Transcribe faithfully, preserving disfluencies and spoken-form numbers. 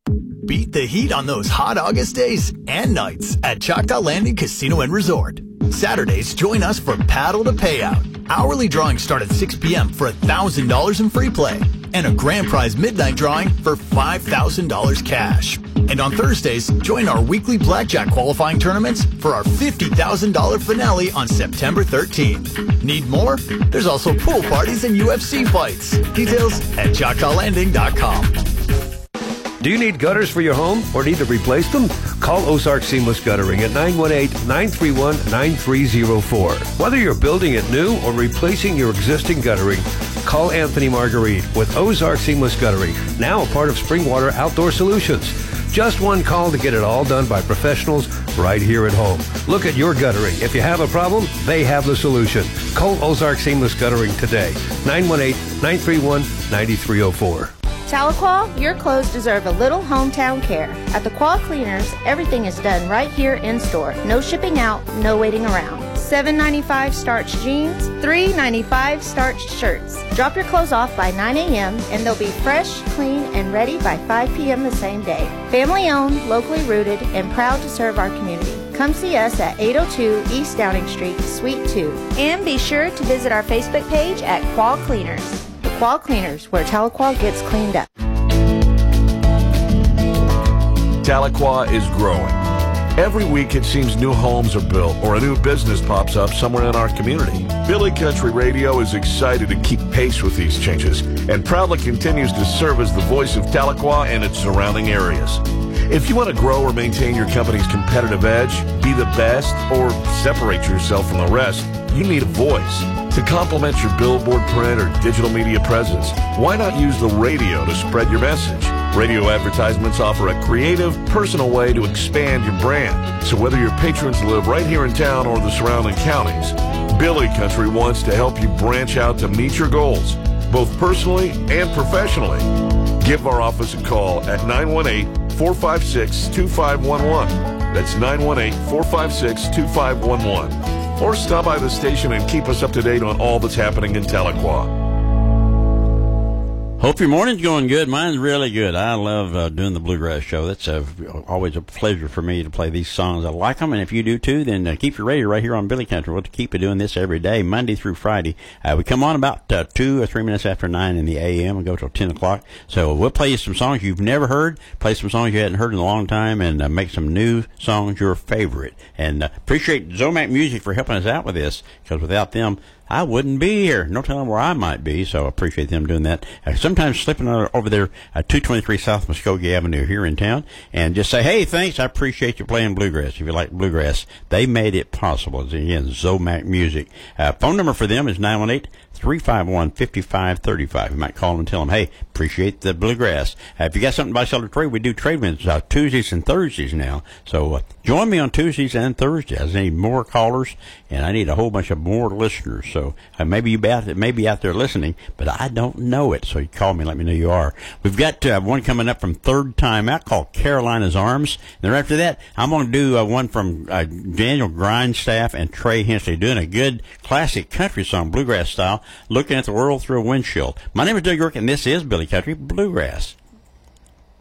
Beat the heat on those hot August days and nights at Choctaw Landing Casino and Resort. Saturdays, join us for Paddle to Payout. Hourly drawings start at six p.m. for one thousand dollars in free play and a grand prize midnight drawing for five thousand dollars cash. And on Thursdays, join our weekly blackjack qualifying tournaments for our fifty thousand dollars finale on September thirteenth. Need more? There's also pool parties and U F C fights. Details at choctaw landing dot com. Do you need gutters for your home or need to replace them? Call Ozark Seamless Guttering at nine one eight, nine three one, nine three zero four. Whether you're building it new or replacing your existing guttering, call Anthony Marguerite with Ozark Seamless Guttering, now a part of Springwater Outdoor Solutions. Just one call to get it all done by professionals right here at home. Look at your guttering. If you have a problem, they have the solution. Call Ozark Seamless Guttering today, nine one eight, nine three one, nine three zero four. Tahlequah, your clothes deserve a little hometown care. At the Quah Cleaners, everything is done right here in store. No shipping out, no waiting around. seven ninety-five starched jeans, three ninety-five starched shirts. Drop your clothes off by nine a.m. and they'll be fresh, clean, and ready by five p.m. the same day. Family owned, locally rooted, and proud to serve our community. Come see us at eight oh two East Downing Street, Suite two. And be sure to visit our Facebook page at Quah Cleaners. The Quah Cleaners, where Tahlequah gets cleaned up. Tahlequah is growing. Every week it seems new homes are built or a new business pops up somewhere in our community. Billy Country Radio is excited to keep pace with these changes and proudly continues to serve as the voice of Tahlequah and its surrounding areas. If you want to grow or maintain your company's competitive edge, be the best, or separate yourself from the rest, you need a voice. To complement your billboard, print, or digital media presence, why not use the radio to spread your message? Radio advertisements offer a creative, personal way to expand your brand. So whether your patrons live right here in town or the surrounding counties, Billy Country wants to help you branch out to meet your goals, both personally and professionally. Give our office a call at nine one eight, four five six, two five one one. That's nine one eight, four five six, two five one one. Or stop by the station and keep us up to date on all that's happening in Tahlequah. Hope your morning's going good. Mine's really good. I love uh, doing the Bluegrass Show. That's uh, always a pleasure for me to play these songs. I like them, and if you do too, then uh, keep your radio right here on Billy Country. We'll keep doing this every day, Monday through Friday. Uh, we come on about uh, two or three minutes after nine in the a m and go till ten o'clock. So we'll play you some songs you've never heard, play some songs you hadn't heard in a long time, and uh, make some new songs your favorite. And uh, appreciate Zomac Music for helping us out with this, because without them, I wouldn't be here. No telling where I might be, so I appreciate them doing that. Uh, sometimes slipping over there at two twenty-three South Muskogee Avenue here in town and just say, hey, thanks, I appreciate you playing bluegrass. If you like bluegrass, they made it possible. Again, Zomac Music. Uh, phone number for them is nine one eight, three five one, five five three five. You might call them and tell them, hey, appreciate the bluegrass. Uh, if you got something to buy, sell, or trade, we do trade wins uh, Tuesdays and Thursdays now. So uh, join me on Tuesdays and Thursdays. I need more callers, and I need a whole bunch of more listeners. So uh, maybe you out, may be out there listening, but I don't know it. So you call me and let me know you are. We've got uh, one coming up from Third Time Out called Carolina's Arms. And then after that, I'm going to do uh, one from uh, Daniel Grindstaff and Trey Hensley, doing a good classic country song, bluegrass style, Looking at the World Through a Windshield. My name is Doug York, and this is Billy Country Bluegrass.